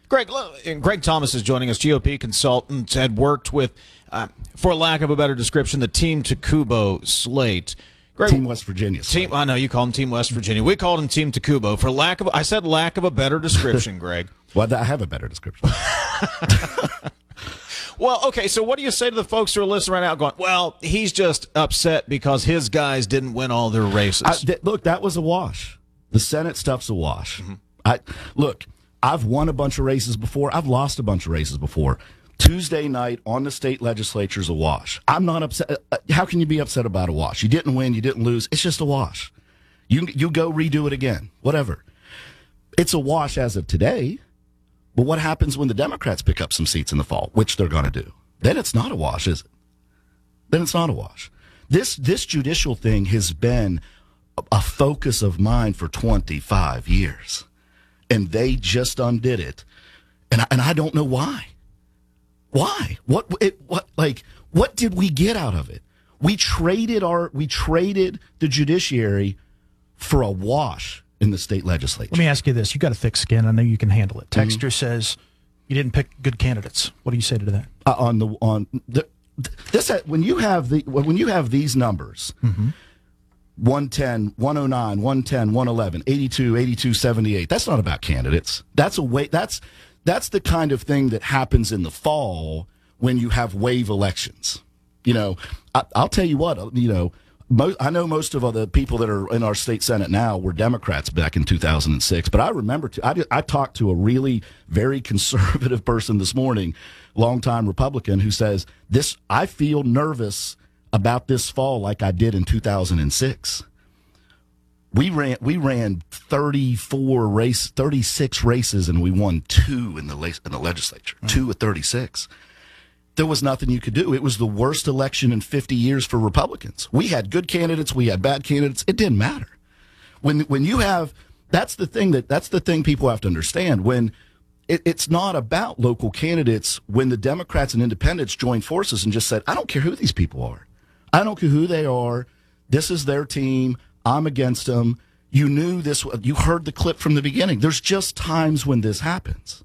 Greg Thomas is joining us, GOP consultant, had worked with, for lack of a better description, the Team Tacubo slate. Greg, Team West Virginia. I know you call him Team West Virginia. We called him Team Tacubo for lack of a better description, Greg. Well, I have a better description. Well, okay, so what do you say to the folks who are listening right now going, well, he's just upset because his guys didn't win all their races? Look, that was a wash. The Senate stuff's a wash. Mm-hmm. I've won a bunch of races before. I've lost a bunch of races before. Tuesday night on the state legislature's a wash. I'm not upset. How can you be upset about a wash? You didn't win. You didn't lose. It's just a wash. You go redo it again. Whatever. It's a wash as of today. But what happens when the Democrats pick up some seats in the fall, which they're going to do? Then it's not a wash, is it? Then it's not a wash. This judicial thing has been a focus of mine for 25 years. And they just undid it. And I don't know why. Why? What did we get out of it? We traded the judiciary for a wash in the state legislature. Let me ask you this. You got a thick skin. I know you can handle it. Texter says you didn't pick good candidates. What do you say to that? When you have these numbers, 110, 109, 110, 111, 82, 82, 78. That's not about candidates. That's the kind of thing that happens in the fall when you have wave elections. I'll tell you what, I know most of the people that are in our state Senate now were Democrats back in 2006, but I remember I talked to a really very conservative person this morning, longtime Republican, who says, I feel nervous about this fall like I did in 2006. We ran 36 races, and we won 2 in the legislature, 2 of 36. There was nothing you could do. It was the worst election in 50 years for Republicans. We had good candidates. We had bad candidates. It didn't matter. When you have, that's the thing people have to understand. When it's not about local candidates, when the Democrats and independents joined forces and just said, I don't care who these people are. I don't care who they are. This is their team. I'm against them. You knew this. You heard the clip from the beginning. There's just times when this happens.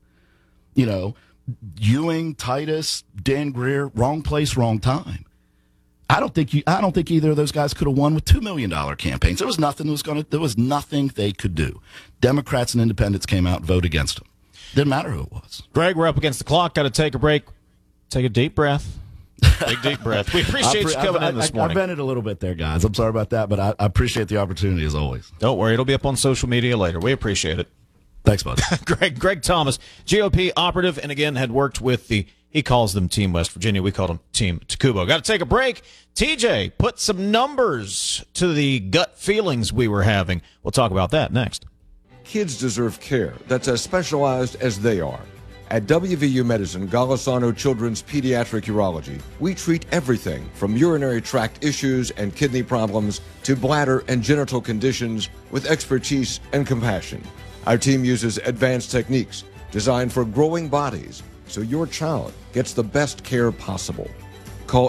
Ewing, Titus, Dan Greer, wrong place, wrong time. I don't think either of those guys could have won with $2 million campaigns. There was nothing they could do. Democrats and independents came out and voted against them. Didn't matter who it was. Greg, we're up against the clock. Got to take a break. Take a deep breath. Big deep breath. We appreciate you coming in this morning. I vented a little bit there, guys. I'm sorry about that, but I appreciate the opportunity as always. Don't worry. It'll be up on social media later. We appreciate it. Thanks, bud. Greg Thomas, GOP operative, and again had worked with he calls them Team West Virginia. We called them Team Tacubo. Got to take a break. TJ, put some numbers to the gut feelings we were having. We'll talk about that next. Kids deserve care that's as specialized as they are. At WVU Medicine, Golisano Children's Pediatric Urology, we treat everything from urinary tract issues and kidney problems to bladder and genital conditions with expertise and compassion. Our team uses advanced techniques designed for growing bodies so your child gets the best care possible. Call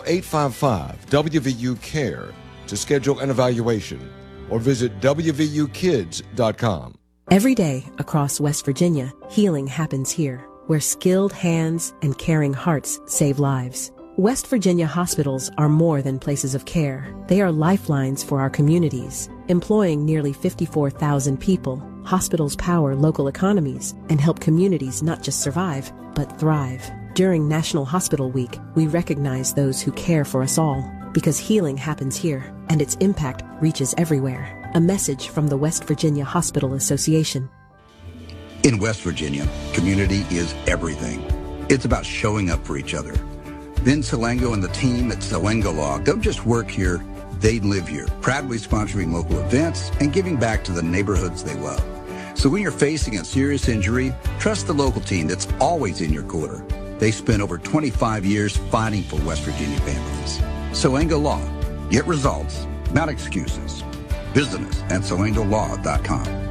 855-WVU-CARE to schedule an evaluation or visit WVUkids.com. Every day across West Virginia, healing happens here, where skilled hands and caring hearts save lives. West Virginia hospitals are more than places of care. They are lifelines for our communities. Employing nearly 54,000 people, hospitals power local economies and help communities not just survive, but thrive. During National Hospital Week, we recognize those who care for us all, because healing happens here, and its impact reaches everywhere. A message from the West Virginia Hospital Association. In West Virginia, community is everything. It's about showing up for each other. Vin Salengo and the team at Salengo Law don't just work here, they live here, proudly sponsoring local events and giving back to the neighborhoods they love. So when you're facing a serious injury, trust the local team that's always in your corner. They spent over 25 years fighting for West Virginia families. Salengo Law. Get results, not excuses. Visit us at salengolaw.com.